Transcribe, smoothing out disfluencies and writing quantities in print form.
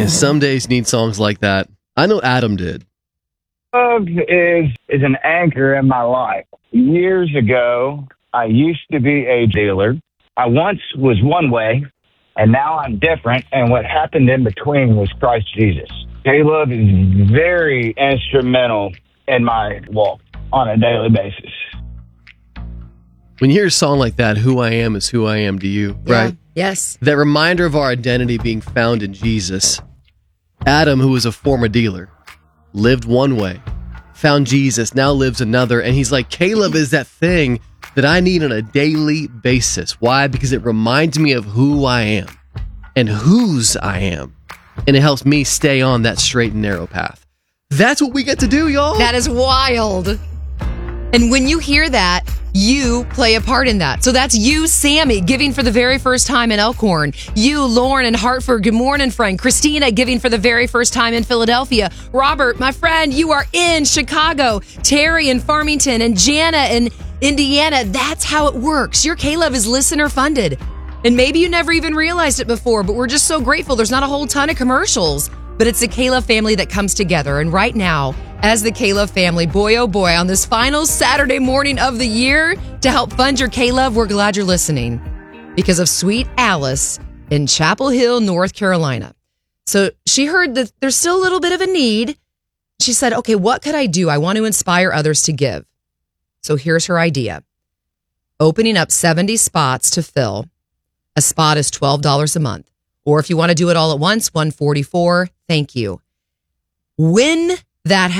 And some days need songs like that. I know Adam did. Love is an anchor in my life. Years ago, I used to be a dealer. I once was one way, and now I'm different. And what happened in between was Christ Jesus. Caleb is very instrumental in my walk on a daily basis. When you hear a song like that, Who I Am is Who I Am to You, right? Yes. That reminder of our identity being found in Jesus. Adam, who was a former dealer, lived one way, found Jesus, now lives another. And he's like, Caleb is that thing that I need on a daily basis. Why? Because it reminds me of who I am and whose I am. And it helps me stay on that straight and narrow path. That's what we get to do, y'all. That is wild. And when you hear that, you play a part in that. So that's you, Sammy, giving for the very first time in Elkhorn. You, Lauren in Hartford. Good morning, friend. Christina giving for the very first time in Philadelphia. Robert, my friend, you are in Chicago. Terry in Farmington and Jana in Indiana. That's how it works. Your Caleb is listener funded. And maybe you never even realized it before, but we're just so grateful. There's not a whole ton of commercials, but it's the Caleb family that comes together. And right now, as the Caleb family, boy, oh boy, on this final Saturday morning of the year, to help fund your Caleb, we're glad you're listening because of Sweet Alice in Chapel Hill, North Carolina. So she heard that there's still a little bit of a need. She said, okay, what could I do? I want to inspire others to give. So here's her idea. Opening up 70 spots to fill. A spot is $12 a month. Or if you want to do it all at once, $144. Thank you. When that